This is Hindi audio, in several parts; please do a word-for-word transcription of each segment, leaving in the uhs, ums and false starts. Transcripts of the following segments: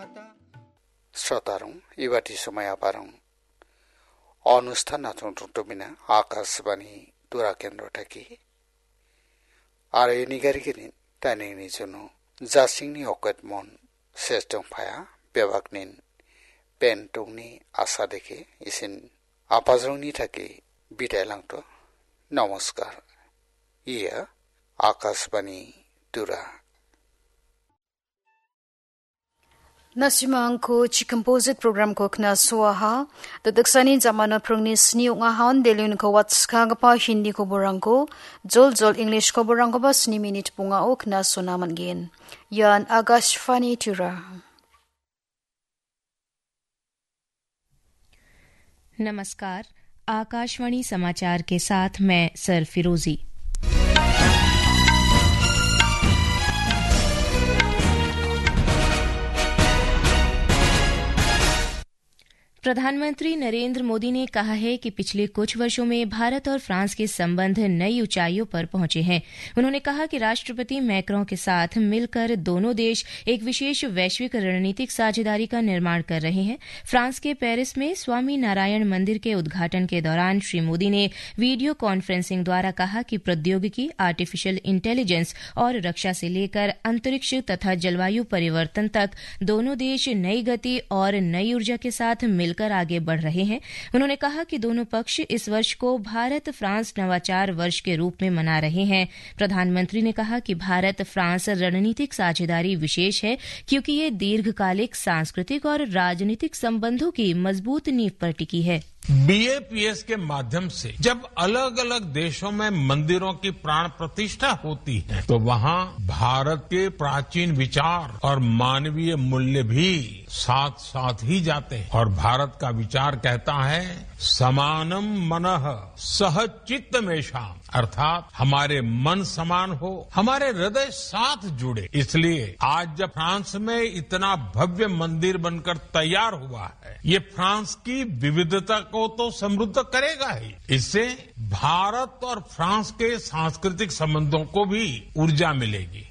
শ্রোতারং ইবাটি সময় আপারং অনুষ্ঠান নাচন টুমিনা আকাশবাণী তুরা কেন্দ্র থাকি আর এই নিগারিগিরিন তাইনি জন্য জাসিংনি অকেটমন শেষ দংফায়া বেবাগনিন পেন্টংনি আশা দেখে ইসিন আপাজরংনি থাকি বিদায় লাংতো নমস্কার ইয়া আকাশবাণী তুরা Nasimang ko chi composite program ko kna suaha tadaksani zamana prongni sniu nga han delun ko wats ka pa hindi ko borang ko jol jol english ko borang ko ba sni minute punga o kna sona man gen yan agashfani tura. नमस्कार, आकाशवाणी समाचार के साथ मैं सर फिरोजी। प्रधानमंत्री नरेंद्र मोदी ने कहा है कि पिछले कुछ वर्षों में भारत और फ्रांस के संबंध नई ऊंचाइयों पर पहुंचे हैं। उन्होंने कहा कि राष्ट्रपति मैक्रों के साथ मिलकर दोनों देश एक विशेष वैश्विक रणनीतिक साझेदारी का निर्माण कर रहे हैं। फ्रांस के पेरिस में स्वामी नारायण मंदिर के उद्घाटन के दौरान श्री मोदी ने वीडियो कॉन्फ्रेंसिंग द्वारा कहा कि प्रौद्योगिकी, आर्टिफिशियल इंटेलिजेंस और रक्षा से लेकर अंतरिक्ष तथा जलवायु परिवर्तन तक दोनों देश नई गति और नई ऊर्जा के साथ मिल कर आगे बढ़ रहे हैं। उन्होंने कहा कि दोनों पक्ष इस वर्ष को भारत फ्रांस नवाचार वर्ष के रूप में मना रहे हैं। प्रधानमंत्री ने कहा कि भारत फ्रांस रणनीतिक साझेदारी विशेष है क्योंकि ये दीर्घकालिक सांस्कृतिक और राजनीतिक संबंधों की मजबूत नींव पर टिकी है। बीएपीएस के माध्यम से जब अलग अलग देशों में मंदिरों की प्राण प्रतिष्ठा होती है तो वहाँ भारत के प्राचीन विचार और मानवीय मूल्य भी साथ साथ ही जाते हैं। और भारत का विचार कहता है समानम मनः सह चित्तमेषाम्, अर्थात हमारे मन समान हो, हमारे हृदय साथ जुड़े। इसलिए आज जब फ्रांस में इतना भव्य मंदिर बनकर तैयार हुआ है, ये फ्रांस की विविधता को तो समृद्ध करेगा ही, इससे भारत और फ्रांस के सांस्कृतिक संबंधों को भी ऊर्जा मिलेगी।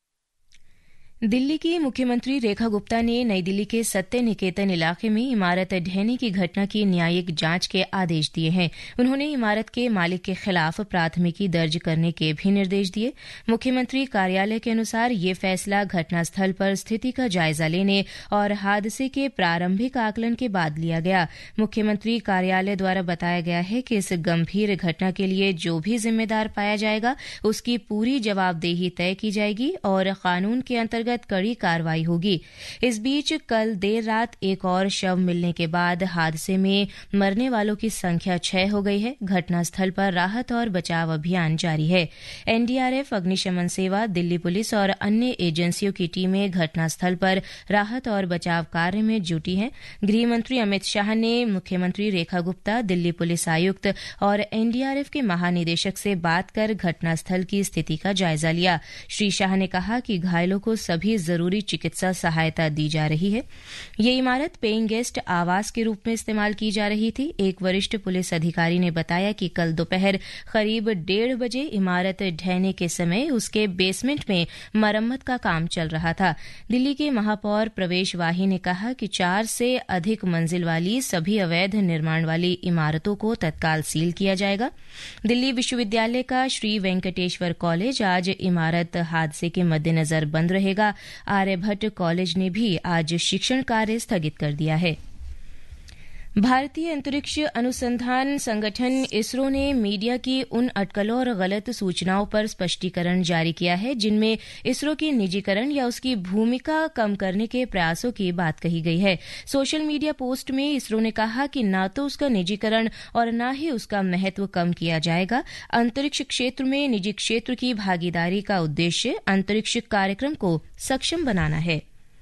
दिल्ली की मुख्यमंत्री रेखा गुप्ता ने नई दिल्ली के सत्य निकेतन इलाके में इमारत ढहने की घटना की न्यायिक जांच के आदेश दिए हैं। उन्होंने इमारत के मालिक के खिलाफ प्राथमिकी दर्ज करने के भी निर्देश दिए। मुख्यमंत्री कार्यालय के अनुसार ये फैसला घटनास्थल पर स्थिति का जायजा लेने और हादसे के प्रारंभिक आकलन के बाद लिया गया। मुख्यमंत्री कार्यालय द्वारा बताया गया है कि इस गंभीर घटना के लिए जो भी जिम्मेदार पाया जाएगा उसकी पूरी जवाबदेही तय की जाएगी और कानून के अंतर्गत कड़ी कार्रवाई होगी। इस बीच कल देर रात एक और शव मिलने के बाद हादसे में मरने वालों की संख्या छह हो गई है। घटनास्थल पर राहत और बचाव अभियान जारी है। एनडीआरएफ, अग्निशमन सेवा, दिल्ली पुलिस और अन्य एजेंसियों की टीमें घटनास्थल पर राहत और बचाव कार्य में जुटी हैं। गृह मंत्री अमित शाह ने मुख्यमंत्री रेखा गुप्ता, दिल्ली पुलिस आयुक्त और एनडीआरएफ के महानिदेशक से बात कर घटनास्थल की स्थिति का जायजा लिया। श्री शाह ने कहा कि घायलों को सभी भी जरूरी चिकित्सा सहायता दी जा रही है। ये इमारत पेइंग गेस्ट आवास के रूप में इस्तेमाल की जा रही थी। एक वरिष्ठ पुलिस अधिकारी ने बताया कि कल दोपहर करीब डेढ़ बजे इमारत ढहने के समय उसके बेसमेंट में मरम्मत का काम चल रहा था। दिल्ली के महापौर प्रवेश वाही ने कहा कि चार से अधिक मंजिल वाली सभी अवैध निर्माण वाली इमारतों को तत्काल सील किया जाएगा। दिल्ली विश्वविद्यालय का श्री वेंकटेश्वर कॉलेज आज इमारत हादसे के मद्देनजर बंद रहेगा। आर्यभट्ट कॉलेज ने भी आज शिक्षण कार्य स्थगित कर दिया है। भारतीय अंतरिक्ष अनुसंधान संगठन इसरो ने मीडिया की उन अटकलों और गलत सूचनाओं पर स्पष्टीकरण जारी किया है जिनमें इसरो के निजीकरण या उसकी भूमिका कम करने के प्रयासों की बात कही गई है। सोशल मीडिया पोस्ट में इसरो ने कहा कि न तो उसका निजीकरण और न ही उसका महत्व कम किया जाएगा। अंतरिक्ष क्षेत्र में निजी क्षेत्र की भागीदारी का उद्देश्य अंतरिक्ष कार्यक्रम को सक्षम बनाना है।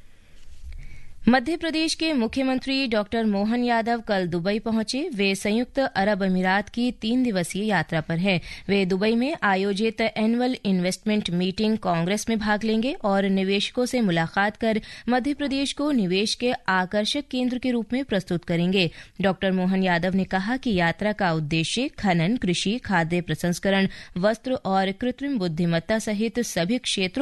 मध्य प्रदेश के मुख्यमंत्री डॉक्टर मोहन यादव कल दुबई पहुंचे। वे संयुक्त अरब अमीरात की तीन दिवसीय यात्रा पर हैं। वे दुबई में आयोजित एनुअल इन्वेस्टमेंट मीटिंग कांग्रेस में भाग लेंगे और निवेशकों से मुलाकात कर मध्य प्रदेश को निवेश के आकर्षक केंद्र के रूप में प्रस्तुत करेंगे। डॉक्टर मोहन यादव ने कहा कि यात्रा का उद्देश्य खनन, कृषि, खाद्य प्रसंस्करण, वस्त्र और कृत्रिम बुद्धिमत्ता सहित सभी क्षेत्रों